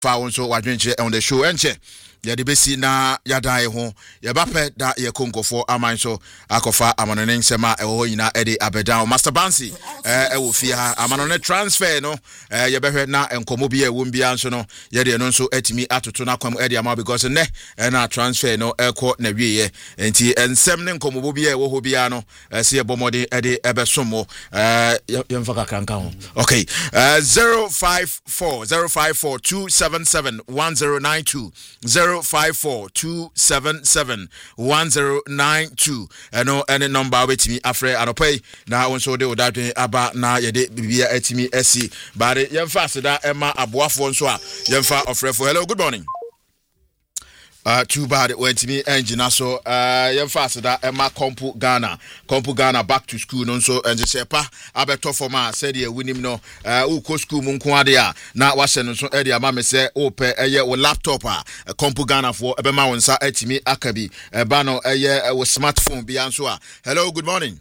fa wonso wadwenche on the show enche yɛde besi na yɛdan ho yɛbapɛ da yɛkonkofo aman so akɔfa amanone nsɛm a ɛwɔ hɔ nyina ɛde abedan Master Bansi ɛwɔ fie ha amanone transfer no yɛbɛhwɛ na nkɔmɔ bi a ɛwɔ bia nso no yɛde no nso atimi atoto na kwam ɛde ama because ne na transfer no ɛkɔ na wieyɛ enti nsɛm ne nkɔmɔ bi a ɛwɔ hɔ bia no ɛse yɛbɔmɔde ɛde ɛbɛsomo yɛmfa kakranka ho okay 054 277 1092 054-277-1092 any number with me afre anopai na wonso de odadwen aba na yede bibia atimi asi bare yemfa seda ema aboafo nso a yemfa ofrefo. Hello, good morning. Too bad when to me engine so yemfa seda ema Kompu Ghana back to school no so enje sepa abeto for ma said ye winim no uko school mu nko ade a na wahye no so ade ama me se ope eye wo laptop a Kompu Ghana for ebema wonsa atimi akabi eba no eye wo smartphone bi anso a. Hello, good morning.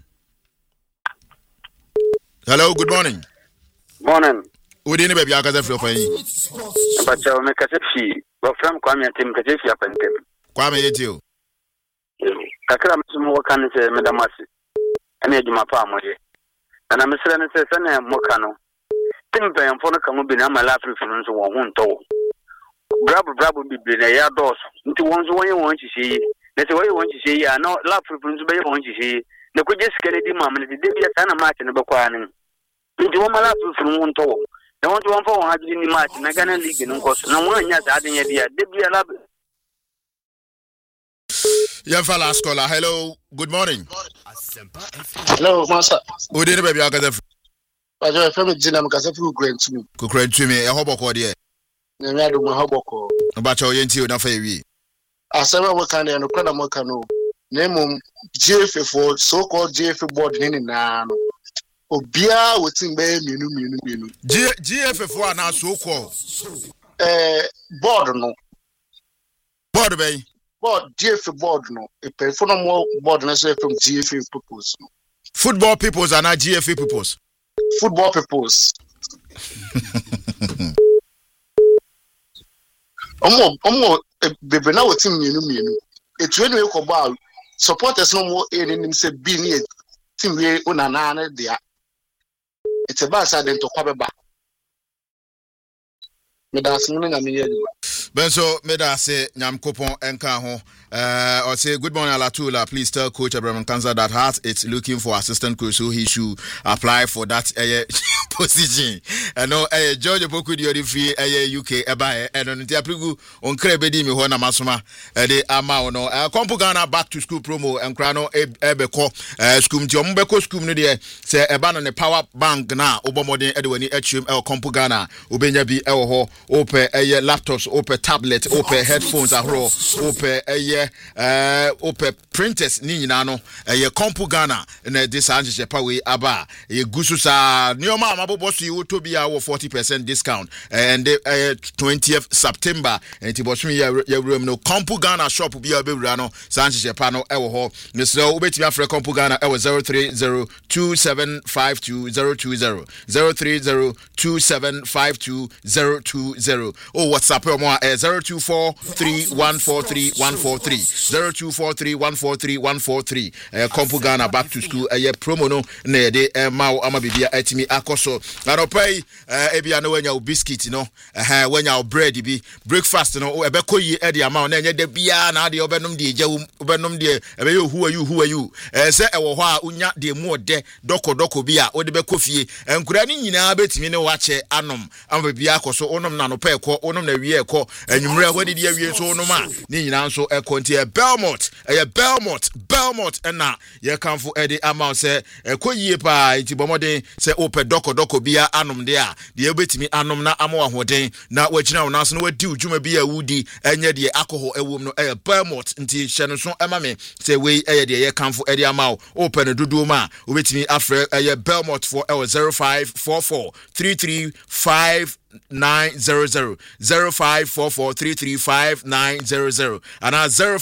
Hello, good morning. Morning. Udi ni baby akaze flo fan yi. Abacha o me kase fi. Bo from Kwame Antem kase fi apentem. Kwame yeti o. Kakra msumo wakane se medamasi. Ene adwuma pa amode. Na mesere ne se na moka no. Timpa yamfo no kamo bi na mala afrifunu nso wo ho nto. Brabo bibire na ya dos. Nti wonzo wonye won hihye. Na se woye won hihye ya na la afrifunu nso be won hihye. Na koje sikane di mamne de bia sana match ne bekwa ne. Nti wo mala afrifunu nto. Na want to one for 100 in the match, na Ghana League no cost. No one yet adding a dear. Debia lab. Yemfa scholar. Hello, good morning. Hello, master. Who did baby akaze? But your family dinner because fu grant to me. Ku grant to me e hoboko de. Na me ado mo hoboko. Ba cho yenti o na fa wi. Asema we kan no kwada mo kan no. Na mum GF for so called GF board ni na no. Obia wetin be minu GF4 na so call board no board be board GF board no e pay for no more board na so from GF purpose no football peoples and GF peoples football peoples omo bebe na wetin minu etu enu e ko ba supporters no more enim say bi ni team we una na dia. It's a bad side to Kwabeba. Benso Medase Nyamkopon Enka ho. Or say good morning Alatula. Please tell Coach Abraham Kanza that Heart it's looking for assistant coach, so he should apply for that position. And no George Boku di free UK eba and on the aprigu on Krebedi mi ho na masoma de ama no Kompu Ghana back to school promo and krano ebeko school ti ombeko school no de say eba no ne power bank na obomodin edwani atwem Kompu Ghana obenya bi ewo ho ope laptops ope tablet ope headphones ahro ope ope printers ni nyina no Kompu Ghana na this anje pawe aba gusu sa nioma amabobo so you to be our 40% discount and 20th September and tibosumi ya room no Kompu Ghana shop bi abewura no sanche pa no ewo ho mesro obetimi afre Kompu Ghana ewo 03027522020 03027522020 oh WhatsApp mo 0243143143 0243143143 Kompu Ghana back to school promo no na de ma amabibia atimi akoso aropai ebia no wanya biscuit no wanya bread bi breakfast no ebeko yi e de ama na enye de bia na de obenom de eja obenom de ebe yo who are you se ewo ho a unya de mu ode doko bi a ode beko fie enkura ni nyina betimi ne wache anom amabibia akoso onom na no pa ekọ onom na wie ekọ enwumre hodi de awie so onom a ni nyina nso ekonti Belmont na ye kanfo e de ama se ekoyie pa itibomode se ope doko bia anom de a de ebetimi anom na amo ahoden na wagina wona so na wadi udwuma bia wudi enye de alcohol ewom no Belmont nti hye no so ema me se we eye de ye kanfo e de ama ope no dodo ma obetimi afre Belmont for 05443355 900 0544335900 and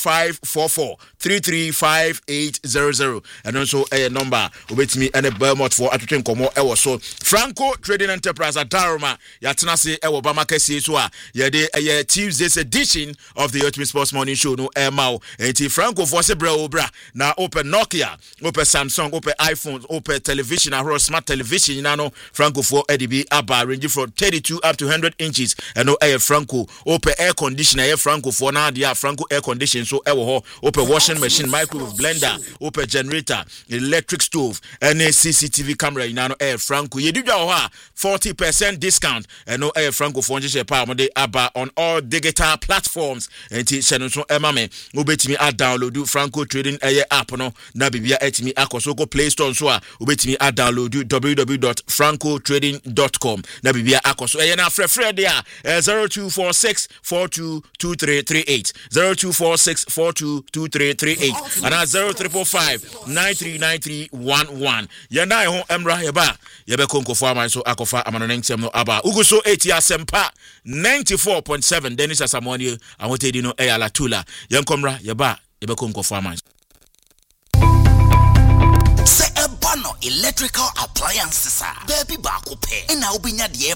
0544335800 and also a number with me and a Belmont for atwetwe nkomo e wo so Franco Trading Enterprise Adaroma yatena se e wo bama kase so a ye de Tuesday's edition of the Ultimate Sports Morning Show no e mawo enti Franco for se bra obra na open Nokia open Samsung open iPhones open television a smart television na no Franco for EDB aba range from 32 up to 100 inches and no air Franco open air conditioner air Franco for na dia Franco air condition so e wo ho open washing machine microwave blender open generator electric stove and a CCTV camera in no air Franco ye didwa ho a 40% discount and no air Franco for nje pa mo de aba on all digital platforms enti channel so e ma me obetimi a download Franco Trading app no na bibia etimi akoso go Play Store so a obetimi a download www.francotrading.com na bibia akoso na frefre dia 0246422338 0246422338 and 0345939311 yenda ho emra yeba yebe konkofo aman so akofa amanonentem no aba uguso etia sempa 94.7 Dennis Asamoni ahotedi no Alatula yankomra yeba yebe konkofo aman Bano electrical appliances baby baako pe na obinya de